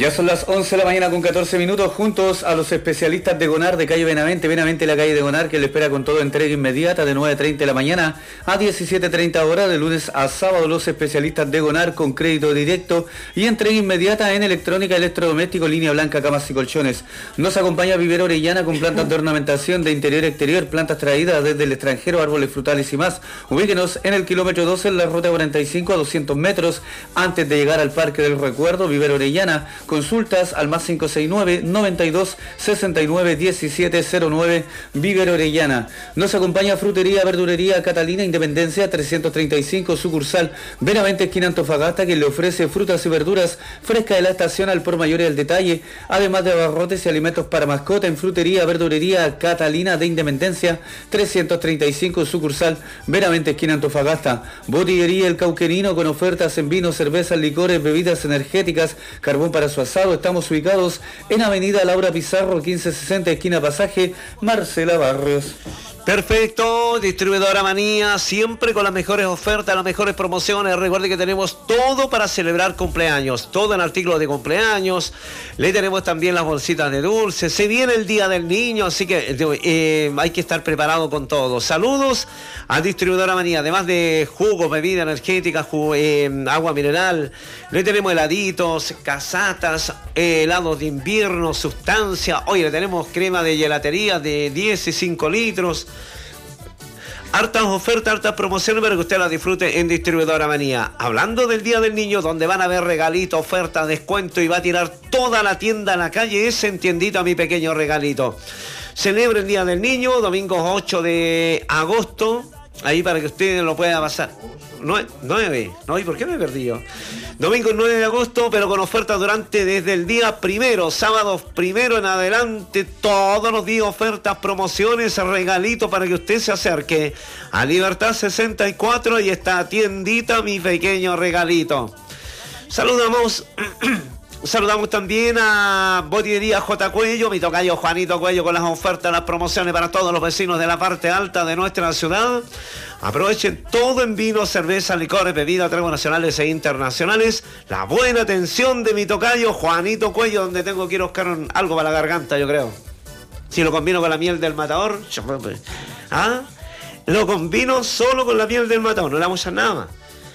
Ya son las 11 de la mañana con 14 minutos, juntos a los especialistas de Gonar de calle Benavente la calle de Gonar, que le espera con todo entrega inmediata de 9:30 de la mañana a 17:30 horas, de lunes a sábado. Los especialistas de Gonar con crédito directo y entrega inmediata en electrónica, electrodoméstico, línea blanca, camas y colchones. Nos acompaña Vivero Orellana con plantas de ornamentación de interior y exterior, plantas traídas desde el extranjero, árboles frutales y más. Ubíquenos en el kilómetro 12 en la ruta 45 a 200 metros antes de llegar al Parque del Recuerdo. Vivero Orellana. Consultas al más 569-92-69-1709, Vivero Orellana. Nos acompaña Frutería, Verdurería Catalina, Independencia 335, sucursal Benavente, esquina Antofagasta, que le ofrece frutas y verduras frescas de la estación al por mayor y al detalle, además de abarrotes y alimentos para mascota. En Frutería, Verdurería Catalina de Independencia 335, sucursal Benavente, esquina Antofagasta. Botillería El Cauquenino, con ofertas en vino, cervezas, licores, bebidas energéticas, carbón para su asado. Estamos ubicados en Avenida Laura Pizarro 1560, esquina Pasaje Marcela Barrios. Perfecto, Distribuidora Manía, siempre con las mejores ofertas, las mejores promociones. Recuerde que tenemos todo para celebrar cumpleaños, todo en artículos de cumpleaños. Le tenemos también las bolsitas de dulces. Se viene el Día del Niño, así que hay que estar preparado con todo. Saludos a Distribuidora Manía, además de jugos, bebidas energéticas, agua mineral. Le tenemos heladitos, casatas, helados de invierno, sustancia. Hoy le tenemos crema de gelatería de 10 y 5 litros. Hartas ofertas, hartas promociones para que usted las disfrute en Distribuidora Manía. Hablando del Día del Niño, donde van a haber regalitos, ofertas, descuento y va a tirar toda la tienda a la calle, es en Tiendita Mi Pequeño Regalito. Celebra el Día del Niño, domingo 8 de agosto, ahí para que usted lo pueda pasar. 9, no, ¿y por qué me he perdido? Domingo 9 de agosto, pero con ofertas desde el día primero, sábado primero en adelante, todos los días ofertas, promociones, regalitos para que usted se acerque a Libertad 64 y está Tiendita Mi Pequeño Regalito. Saludamos también a Botillería J. Cuello, mi tocayo Juanito Cuello, con las ofertas, las promociones para todos los vecinos de la parte alta de nuestra ciudad. Aprovechen todo en vino, cerveza, licores, bebidas, tragos nacionales e internacionales. La buena atención de mi tocayo Juanito Cuello, donde tengo que ir a buscar algo para la garganta, yo creo. Si lo combino con la miel del matador, lo combino solo con la miel del matador, no le vamos a echar nada más.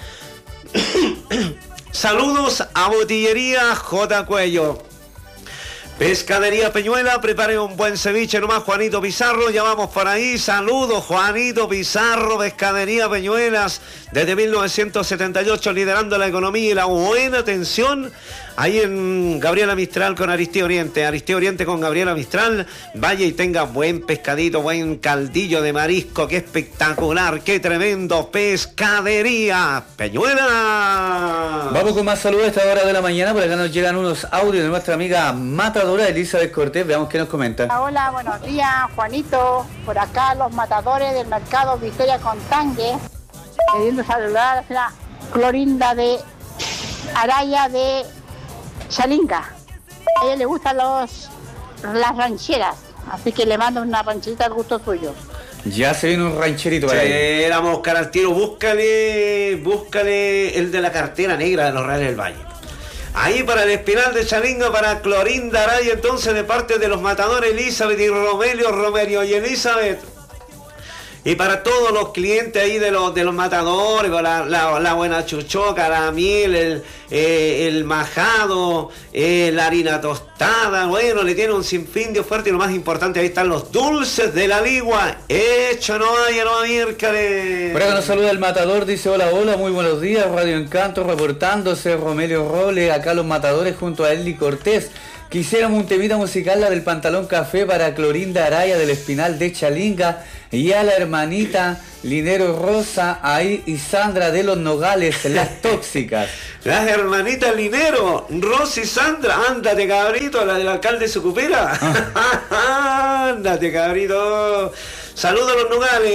Saludos a Botillería J. Cuello. Pescadería Peñuela, prepare un buen ceviche nomás, Juanito Pizarro, ya vamos por ahí. Saludos, Juanito Pizarro, Pescadería Peñuelas, desde 1978 liderando la economía y la buena atención. Ahí en Gabriela Mistral con Aristide Oriente con Gabriela Mistral. Vaya y tenga buen pescadito, buen caldillo de marisco, qué espectacular, qué tremendo. Pescadería Peñuela. Vamos con más saludos a esta hora de la mañana. Por acá nos llegan unos audios de nuestra amiga matadora Elizabeth Cortés. Veamos qué nos comenta. Hola, buenos días, Juanito. Por acá los matadores del mercado Victoria Contangue, queriendo saludar a la Clorinda de Araya de Chalinga. A ella le gustan las rancheras, así que le mando una rancherita al gusto suyo. Ya se viene un rancherito para ahí. Vamos a buscar al tiro, búscale el de la cartera negra de los Reales del Valle. Ahí para el Espinal de Chalinga, para Clorinda Araya, entonces de parte de los matadores Elizabeth y Romelio y Elizabeth. Y para todos los clientes ahí de los matadores, la buena chuchoca, la miel, el majado, la harina tostada, bueno, le tiene un sinfín de ofertas y lo más importante, ahí están los dulces de la ligua. Hecho, no vaya, miércoles. Por acá nos saluda el matador, dice hola, muy buenos días, Radio Encanto, reportándose Romelio Roble, acá los matadores junto a Eli Cortés. Quisiéramos un temita musical, la del Pantalón Café, para Clorinda Araya del Espinal de Chalinga y a la hermanita Linero Rosa ahí y Sandra de los Nogales, las tóxicas. Las hermanitas Linero, Rosa y Sandra, ándate cabrito, la del alcalde Sucupira. Ándate cabrito. Saludos a los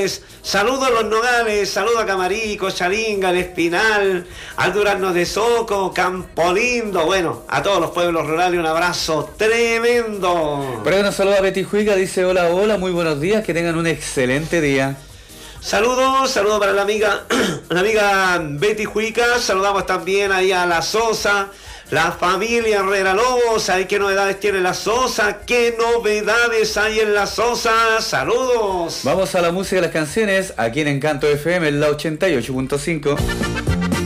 Nogales, saludos a Camarico, Chalinga, El Espinal, al Durazno de Soco, Campo Lindo, bueno, a todos los pueblos rurales un abrazo tremendo. Por ahí nos saluda Betty Juiga, dice hola, muy buenos días, que tengan un excelente día. Saludos para la amiga Betty Juica, saludamos también ahí a la Sosa, La familia Herrera Lobos, ¿sabes qué novedades tiene la Sosa? ¿Qué novedades hay en la Sosa? ¡Saludos! Vamos a la música de las canciones, aquí en Encanto FM, en la 88.5.